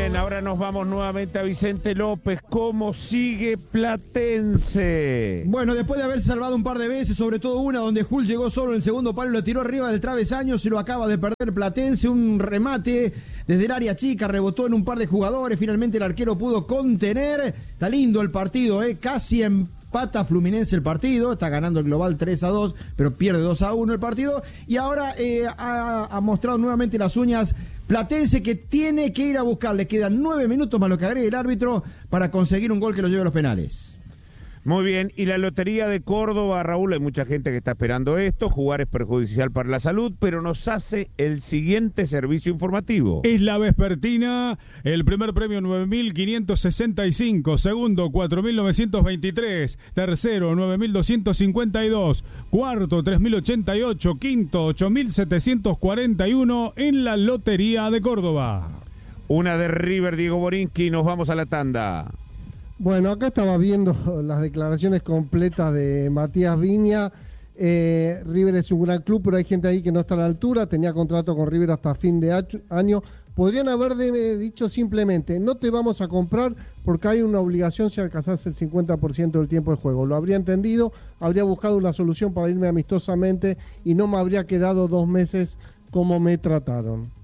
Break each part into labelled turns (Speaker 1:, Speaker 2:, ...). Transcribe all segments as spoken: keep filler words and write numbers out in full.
Speaker 1: bien, ahora nos vamos nuevamente a Vicente López. ¿Cómo sigue Platense?
Speaker 2: Bueno, después de haberse salvado un par de veces, sobre todo una donde Jul llegó solo en el segundo palo, lo tiró arriba del travesaño, se lo acaba de perder Platense, un remate desde el área chica, rebotó en un par de jugadores, finalmente el arquero pudo contener. Está lindo el partido, ¿eh? Casi empata Fluminense el partido, está ganando el global tres a dos, pero pierde dos a uno el partido, y ahora eh, ha, ha mostrado nuevamente las uñas Platense, que tiene que ir a buscar. Le quedan nueve minutos más lo que agregue el árbitro para conseguir un gol que lo lleve a los penales.
Speaker 1: Muy bien, y la Lotería de Córdoba, Raúl, hay mucha gente que está esperando esto. Jugar es perjudicial para la salud, pero nos hace el siguiente servicio informativo.
Speaker 3: Es la vespertina, el primer premio nueve mil quinientos sesenta y cinco, segundo cuatro mil novecientos veintitrés, tercero nueve mil doscientos cincuenta y dos, cuarto tres mil ochenta y ocho, quinto ocho mil setecientos cuarenta y uno en la Lotería de Córdoba.
Speaker 1: Una de River, Diego Borinqui, nos vamos a la tanda.
Speaker 4: Bueno, acá estaba viendo las declaraciones completas de Matías Viña. Eh, River es un gran club, pero hay gente ahí que no está a la altura. Tenía contrato con River hasta fin de año. Podrían haber de, dicho simplemente, no te vamos a comprar porque hay una obligación si alcanzás el cincuenta por ciento del tiempo de juego. Lo habría entendido, habría buscado una solución para irme amistosamente y no me habría quedado dos meses como me trataron.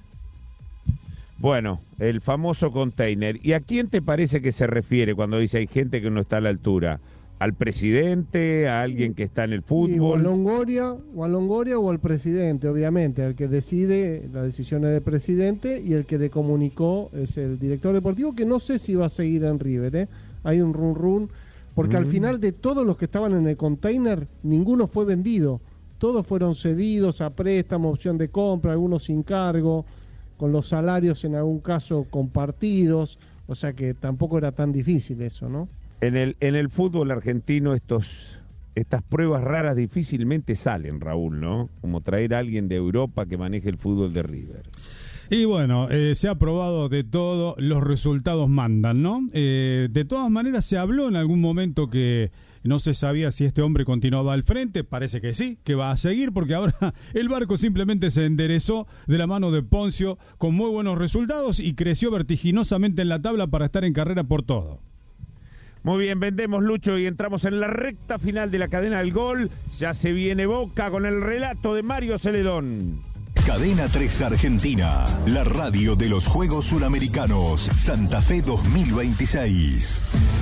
Speaker 1: Bueno, el famoso container. ¿Y a quién te parece que se refiere cuando dice hay gente que no está a la altura? ¿Al presidente? ¿A alguien que está en el fútbol?
Speaker 4: O a Longoria, o a Longoria o al presidente, obviamente. El que decide, la decisión es del presidente, y el que le comunicó es el director deportivo, que no sé si va a seguir en River, ¿eh? Hay un run run, porque mm. al final de todos los que estaban en el container, ninguno fue vendido. Todos fueron cedidos a préstamo, opción de compra, algunos sin cargo, con los salarios en algún caso compartidos, o sea que tampoco era tan difícil eso, ¿no?
Speaker 1: En el en el fútbol argentino estos estas pruebas raras difícilmente salen, Raúl, ¿no? Como traer a alguien de Europa que maneje el fútbol de River.
Speaker 3: Y bueno, eh, se ha probado de todo, los resultados mandan, ¿no? Eh, de todas maneras se habló en algún momento que no se sabía si este hombre continuaba al frente. Parece que sí, que va a seguir, porque ahora el barco simplemente se enderezó de la mano de Poncio con muy buenos resultados y creció vertiginosamente en la tabla para estar en carrera por todo.
Speaker 1: Muy bien, vendemos, Lucho, y entramos en la recta final de la cadena del gol. Ya se viene Boca con el relato de Mario Celedón.
Speaker 5: Cadena tres Argentina, la radio de los Juegos Suramericanos Santa Fe dos mil veintiséis.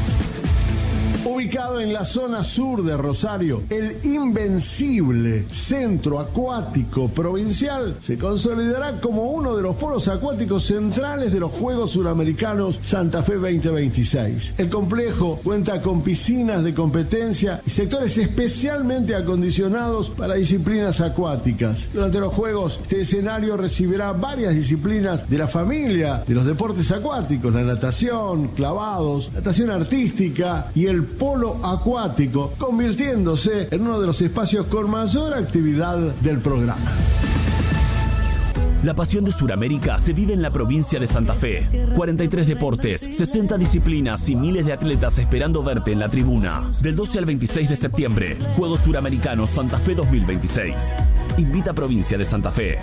Speaker 6: Ubicado en la zona sur de Rosario, el invencible Centro Acuático Provincial se consolidará como uno de los polos acuáticos centrales de los Juegos Suramericanos Santa Fe veinte veintiséis. El complejo cuenta con piscinas de competencia y sectores especialmente acondicionados para disciplinas acuáticas. Durante los Juegos, este escenario recibirá varias disciplinas de la familia de los deportes acuáticos: la natación, clavados, natación artística y el polo acuático, convirtiéndose en uno de los espacios con mayor actividad del programa.
Speaker 7: La pasión de Sudamérica se vive en la provincia de Santa Fe. cuarenta y tres deportes, sesenta disciplinas y miles de atletas esperando verte en la tribuna. Del doce al veintiséis de septiembre, Juegos Suramericanos Santa Fe dos mil veintiséis. Invita a Provincia de Santa Fe.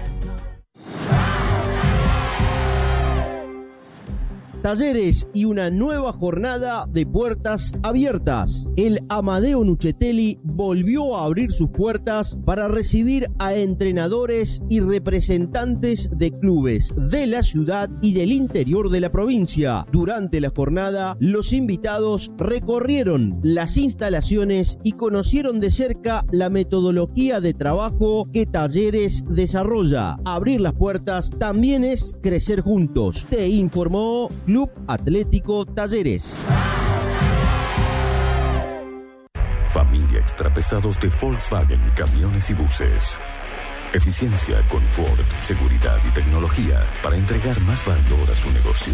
Speaker 8: Talleres y una nueva jornada de puertas abiertas. El Amadeo Nuccetelli volvió a abrir sus puertas para recibir a entrenadores y representantes de clubes de la ciudad y del interior de la provincia. Durante la jornada, los invitados recorrieron las instalaciones y conocieron de cerca la metodología de trabajo que Talleres desarrolla. Abrir las puertas también es crecer juntos. Te informó Club Atlético Talleres.
Speaker 5: Familia Extrapesados de Volkswagen Camiones y Buses. Eficiencia, confort, seguridad y tecnología para entregar más valor a su negocio.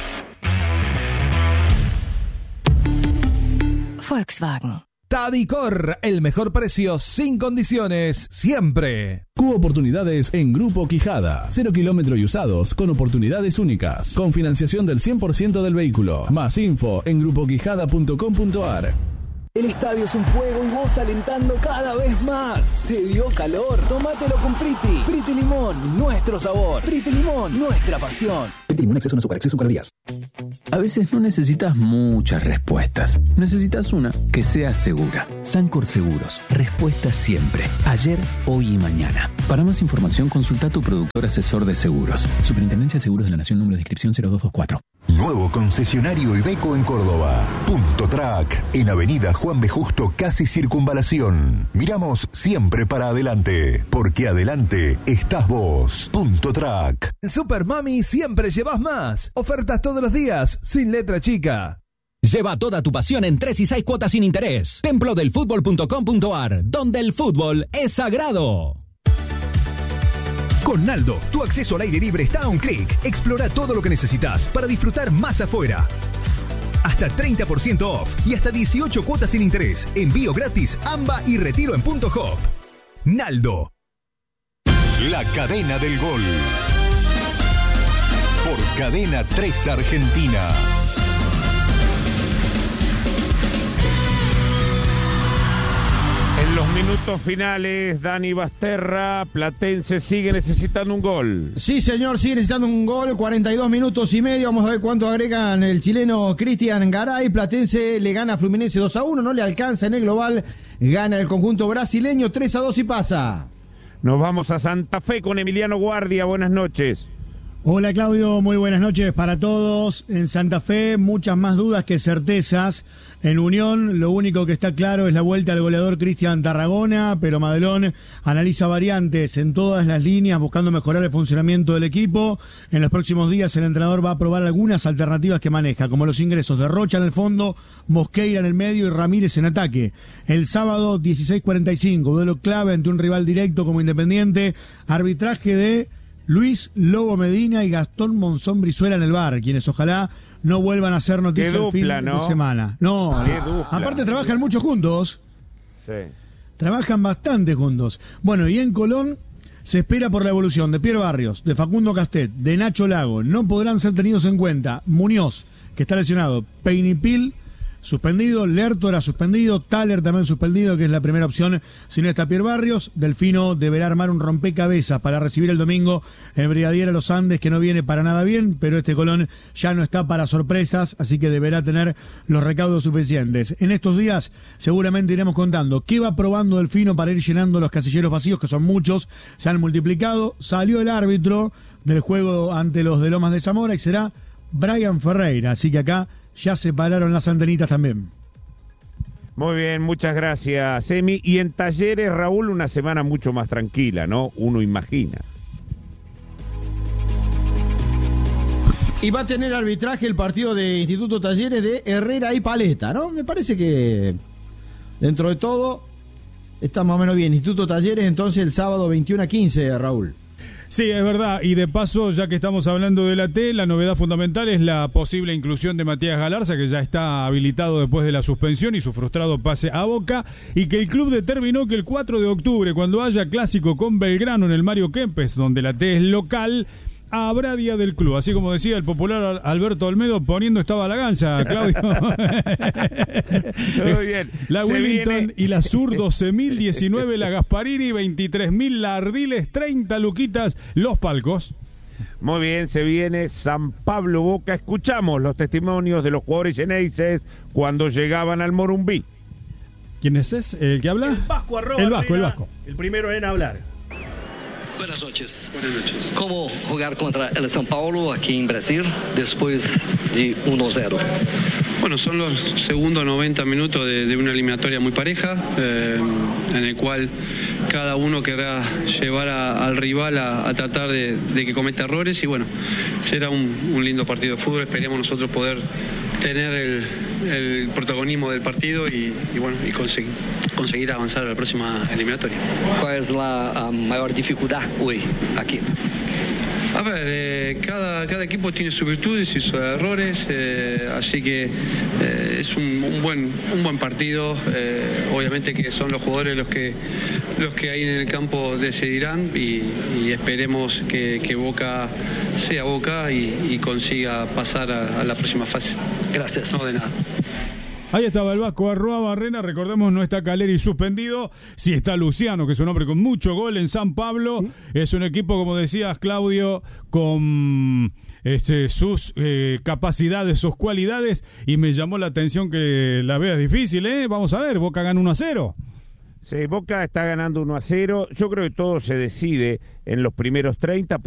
Speaker 9: Volkswagen.
Speaker 10: Tadicor, el mejor precio sin condiciones, siempre.
Speaker 11: Cubo oportunidades en Grupo Quijada. Cero kilómetro y usados con oportunidades únicas. Con financiación del cien por ciento del vehículo. Más info en grupo quijada punto com punto ar.
Speaker 9: El estadio es un fuego y vos alentando cada vez más. ¿Te dio calor? Tómatelo con Priti. Priti Limón, nuestro sabor. Priti Limón, nuestra pasión. Priti Limón, exceso en azúcar, exceso en calorías.
Speaker 12: A veces no necesitas muchas respuestas. Necesitas una que sea segura. Sancor Seguros. Respuesta siempre. Ayer, hoy y mañana. Para más información, consulta a tu productor asesor de seguros. Superintendencia de Seguros de la Nación, número de inscripción cero dos dos cuatro.
Speaker 13: Nuevo concesionario Iveco en Córdoba. Punto Track. En Avenida Juan B. Justo, casi Circunvalación. Miramos siempre para adelante. Porque adelante estás vos. Punto Track.
Speaker 10: En Super Mami siempre llevas más. Ofertas todos los días, sin letra chica.
Speaker 14: Lleva toda tu pasión en tres y seis cuotas sin interés. templo del fútbol punto com punto ar, donde el fútbol es sagrado.
Speaker 10: Con Naldo, tu acceso al aire libre está a un clic. Explora todo lo que necesitas para disfrutar más afuera. Hasta treinta por ciento off y hasta dieciocho cuotas sin interés. Envío gratis, AMBA y retiro en punto hop. Naldo.
Speaker 13: La cadena del gol. Por Cadena tres Argentina.
Speaker 1: En los minutos finales, Dani Basterra, Platense sigue necesitando un gol.
Speaker 2: Sí, señor, sigue necesitando un gol, cuarenta y dos minutos y medio. Vamos a ver cuánto agregan el chileno Cristian Garay. Platense le gana a Fluminense dos a uno, no le alcanza en el global. Gana el conjunto brasileño tres a dos y pasa.
Speaker 1: Nos vamos a Santa Fe con Emiliano Guardia. Buenas noches.
Speaker 15: Hola Claudio, muy buenas noches para todos. En Santa Fe muchas más dudas que certezas. En Unión lo único que está claro es la vuelta al goleador Cristian Tarragona, pero Madelón analiza variantes en todas las líneas buscando mejorar el funcionamiento del equipo. En los próximos días el entrenador va a probar algunas alternativas que maneja, como los ingresos de Rocha en el fondo, Mosqueira en el medio y Ramírez en ataque. El sábado dieciséis cuarenta y cinco, duelo clave ante un rival directo como Independiente, arbitraje de Luis Lobo Medina y Gastón Monzón Brizuela en el bar, quienes ojalá no vuelvan a hacer noticias el fin
Speaker 1: ¿no?
Speaker 15: de semana. No,
Speaker 1: Qué dupla.
Speaker 15: Aparte trabajan mucho juntos.
Speaker 1: Sí.
Speaker 15: Trabajan bastante juntos. Bueno, y en Colón se espera por la evolución de Pierre Barrios, de Facundo Castet, de Nacho Lago. No podrán ser tenidos en cuenta Muñoz, que está lesionado, Peinipil suspendido, Lertora suspendido, Thaler también suspendido, que es la primera opción si no está Pierre Barrios. Delfino deberá armar un rompecabezas para recibir el domingo el Brigadier a los Andes, que no viene para nada bien, pero este Colón ya no está para sorpresas, así que deberá tener los recaudos suficientes. En estos días seguramente iremos contando qué va probando Delfino para ir llenando los casilleros vacíos, que son muchos, se han multiplicado. Salió el árbitro del juego ante los de Lomas de Zamora y será Brian Ferreira, así que acá ya se pararon las antenitas también.
Speaker 1: Muy bien, muchas gracias, Emi. Y en Talleres, Raúl, una semana mucho más tranquila, ¿no? Uno imagina.
Speaker 2: Y va a tener arbitraje el partido de Instituto Talleres de Herrera y Paleta, ¿no? Me parece que dentro de todo está más o menos bien. Instituto Talleres entonces el sábado veintiuno a quince, Raúl.
Speaker 3: Sí, es verdad, y de paso, ya que estamos hablando de la T, la novedad fundamental es la posible inclusión de Matías Galarza, que ya está habilitado después de la suspensión y su frustrado pase a Boca, y que el club determinó que el cuatro de octubre, cuando haya clásico con Belgrano en el Mario Kempes, donde la T es local, habrá día del club, así como decía el popular Alberto Olmedo, poniendo estaba la gancha, Claudio.
Speaker 1: Muy bien.
Speaker 3: La
Speaker 1: Se
Speaker 3: Wellington
Speaker 1: viene...
Speaker 3: y la Sur doce mil, diecinueve la Gasparini, veintitrés mil la Ardiles, treinta luquitas los palcos.
Speaker 1: Muy bien, se viene San Pablo Boca. Escuchamos los testimonios de los jugadores yeneises cuando llegaban al Morumbí.
Speaker 3: ¿Quién es ese? ¿El que habla?
Speaker 16: El Vasco Arroba.
Speaker 3: El Vasco, el Vasco.
Speaker 16: El primero en hablar.
Speaker 17: Buenas noches. Buenas noches. ¿Cómo jugar contra el São Paulo aquí en Brasil después de uno cero?
Speaker 18: Bueno, son los segundos noventa minutos de, de una eliminatoria muy pareja, eh, en el cual cada uno querrá llevar a, al rival a, a tratar de, de que cometa errores y bueno, será un, un lindo partido de fútbol. Esperemos nosotros poder tener el, el protagonismo del partido y, y bueno, y conseguir, conseguir avanzar a la próxima eliminatoria.
Speaker 17: ¿Cuál es la uh, mayor dificultad hoy aquí?
Speaker 18: A ver, eh, cada, cada equipo tiene sus virtudes y sus errores, eh, así que eh, es un, un, buen, un buen partido. Eh, obviamente que son los jugadores los que, los que ahí en el campo decidirán y, y esperemos que, que Boca sea Boca y, y consiga pasar a, a la próxima fase.
Speaker 17: Gracias.
Speaker 18: No, de nada.
Speaker 3: Ahí estaba el Vasco Arruabarrena, recordemos, no está Caleri suspendido, sí está Luciano, que es un hombre con mucho gol en San Pablo, ¿sí? Es un equipo, como decías, Claudio, con este, sus eh, capacidades, sus cualidades, y me llamó la atención que la veas difícil, ¿eh? Vamos a ver, Boca gana uno a cero.
Speaker 1: Sí, Boca está ganando uno a cero, yo creo que todo se decide en los primeros treinta.